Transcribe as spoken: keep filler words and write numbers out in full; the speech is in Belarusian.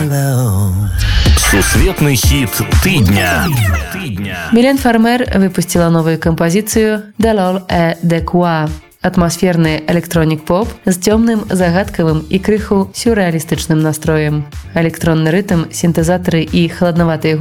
Сусветный хит тыдня. тыдня. Милен Фармер выпустила новую композицию «De l'ol et de quoi». Атмасферны электронік-поп з цёмным, загадкавым і крыху сюррэалістычным настроем. Электронны рытм, сінтэзатары і халаднаватыя